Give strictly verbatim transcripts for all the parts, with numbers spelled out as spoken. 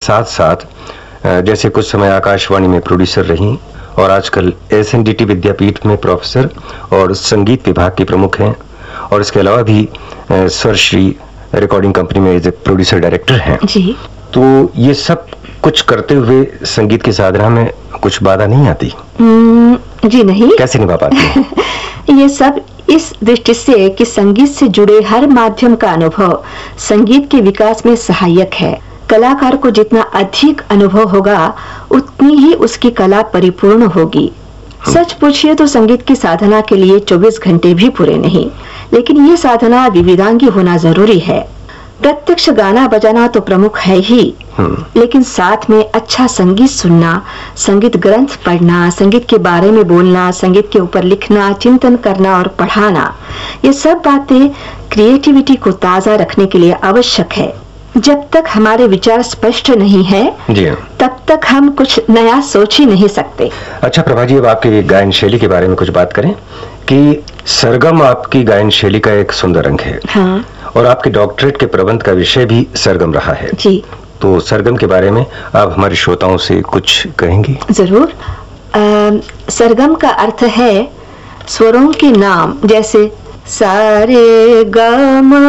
साथ साथ जैसे कुछ समय आकाशवाणी में प्रोड्यूसर रही और आजकल एस एन डी टी विद्यापीठ में प्रोफेसर और संगीत विभाग की प्रमुख हैं, और इसके अलावा भी स्वरश्री रिकॉर्डिंग कंपनी में एज ए प्रोड्यूसर डायरेक्टर हैं जी। तो ये सब कुछ करते हुए संगीत की साधना में कुछ बाधा नहीं आती? जी नहीं। कैसे निभा पाती हैं? ये सब इस दृष्टि से कि संगीत से जुड़े हर माध्यम का अनुभव संगीत के विकास में सहायक है। कलाकार को जितना अधिक अनुभव होगा उतनी ही उसकी कला परिपूर्ण होगी। सच पूछिए तो संगीत की साधना के लिए चौबीस घंटे भी पूरे नहीं, लेकिन ये साधना विविधांगी होना जरूरी है। प्रत्यक्ष गाना बजाना तो प्रमुख है ही, लेकिन साथ में अच्छा संगीत सुनना, संगीत ग्रंथ पढ़ना, संगीत के बारे में बोलना, संगीत के ऊपर लिखना, चिंतन करना और पढ़ाना, ये सब बातें क्रिएटिविटी को ताजा रखने के लिए आवश्यक है। जब तक हमारे विचार स्पष्ट नहीं है जी तब तक हम कुछ नया सोच ही नहीं सकते। अच्छा प्रभा जी, अब आपकी गायन शैली के बारे में कुछ बात करें कि सरगम आपकी गायन शैली का एक सुंदर रंग है। हाँ। और आपके डॉक्टरेट के प्रबंध का विषय भी सरगम रहा है जी। तो सरगम के बारे में आप हमारे श्रोताओं से कुछ कहेंगी? जरूर। आ, सरगम का अर्थ है स्वरों के नाम, जैसे सारे ग म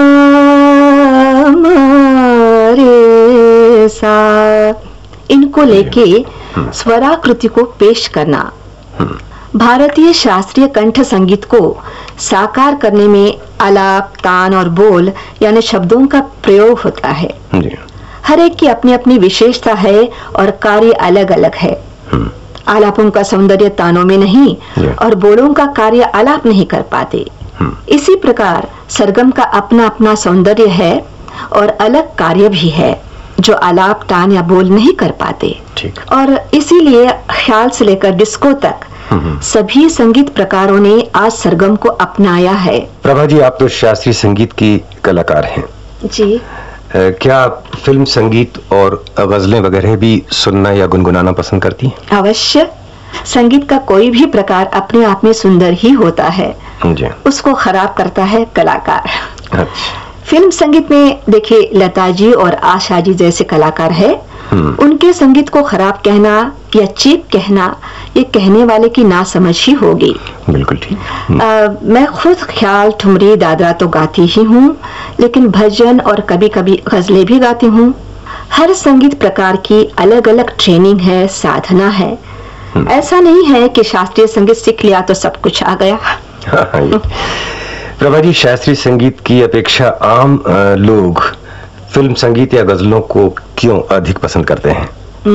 रे सा, इनको लेके स्वराकृति को पेश करना। भारतीय शास्त्रीय कंठ संगीत को साकार करने में आलाप, तान और बोल यानी शब्दों का प्रयोग होता है। जी। हर एक की अपनी अपनी विशेषता है और कार्य अलग अलग है। आलापों का सौंदर्य तानों में नहीं और बोलों का कार्य आलाप नहीं कर पाते। इसी प्रकार सरगम का अपना अपना सौंदर्य है और अलग कार्य भी है जो आलाप, तान या बोल नहीं कर पाते। ठीक। और इसीलिए ख्याल से लेकर डिस्को तक सभी संगीत प्रकारों ने आज सरगम को अपनाया है। प्रभा जी, आप तो शास्त्रीय संगीत की कलाकार हैं जी। आ, क्या आप फिल्म संगीत और गजलें वगैरह भी सुनना या गुनगुनाना पसंद करती हैं? अवश्य। संगीत का कोई भी प्रकार अपने आप में सुंदर ही होता है, जी। उसको खराब करता है कलाकार। अच्छा। फिल्म संगीत में देखिए लता जी और आशा जी जैसे कलाकार है, उनके संगीत को खराब कहना या चीप कहना ये कहने वाले की नासमझ ही होगी। बिल्कुल ठीक। मैं खुद ख्याल, ठुमरी, दादरा तो गाती ही हूँ, लेकिन भजन और कभी कभी गजलें भी गाती हूँ। हर संगीत प्रकार की अलग अलग ट्रेनिंग है, साधना है। ऐसा नहीं है कि शास्त्रीय संगीत सीख लिया तो सब कुछ आ गया। प्रभा जी, शास्त्रीय संगीत की अपेक्षा आम लोग फिल्म संगीत या गजलों को क्यों अधिक पसंद करते हैं?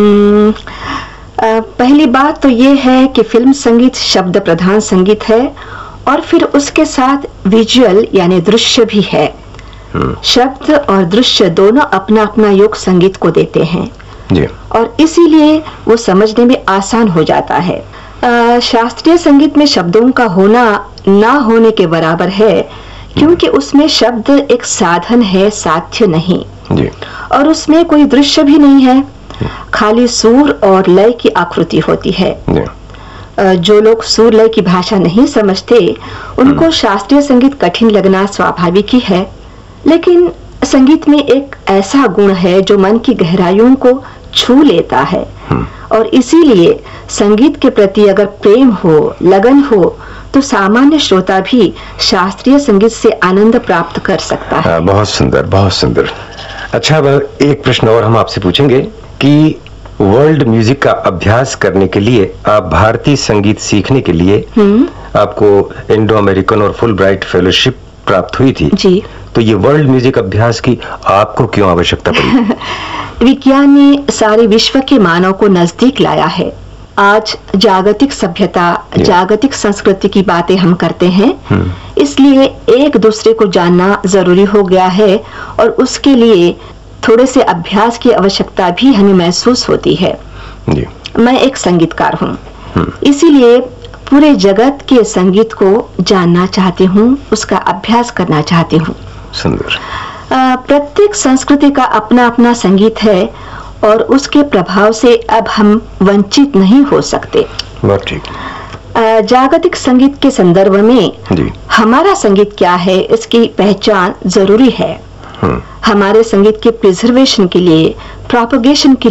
आ, पहली बात तो ये है कि फिल्म संगीत शब्द प्रधान संगीत है और फिर उसके साथ विजुअल यानी दृश्य भी है। शब्द और दृश्य दोनों अपना अपना योग संगीत को देते हैं जी। और इसीलिए वो समझने में आसान हो जाता है। आ, शास्त्रीय संगीत में शब्दों का होना ना होने के बराबर है, क्योंकि उसमें शब्द एक साधन है, साध्य नहीं जी। और उसमें कोई दृश्य भी नहीं है, खाली सुर और लय की आकृति होती है जी। जो लोग सुर लय की भाषा नहीं समझते उनको शास्त्रीय संगीत कठिन लगना स्वाभाविक ही है, लेकिन संगीत में एक ऐसा गुण है जो मन की गहराइयों को छू लेता है और इसीलिए संगीत के प्रति अगर प्रेम हो, लगन हो, तो सामान्य श्रोता भी शास्त्रीय संगीत से आनंद प्राप्त कर सकता है। आ, बहुत सुंदर, बहुत सुंदर। अच्छा, एक प्रश्न और हम आपसे पूछेंगे कि वर्ल्ड म्यूजिक का अभ्यास करने के लिए आप भारतीय संगीत सीखने के लिए आपको इंडो अमेरिकन और फुल ब्राइट फेलोशिप प्राप्त हुई थी जी। तो ये वर्ल्ड म्यूजिक अभ्यास की आपको क्यों आवश्यकता पड़ी? विज्ञान ने सारे विश्व के मानव को नजदीक लाया है। आज जागतिक सभ्यता, जागतिक संस्कृति की बातें हम करते हैं, इसलिए एक दूसरे को जानना जरूरी हो गया है और उसके लिए थोड़े से अभ्यास की आवश्यकता भी हमें महसूस होती है जी। मैं एक संगीतकार हूँ, इसीलिए पूरे जगत के संगीत को जानना चाहती हूँ, उसका अभ्यास करना चाहती हूँ। सुंदर। प्रत्येक संस्कृति का अपना अपना संगीत है और उसके प्रभाव से अब हम वंचित नहीं हो सकते। बहुत ठीक। जागतिक संगीत के संदर्भ में जी। हमारा संगीत क्या है इसकी पहचान जरूरी है। हमारे संगीत के प्रिजर्वेशन के लिए, प्रोपगेशन के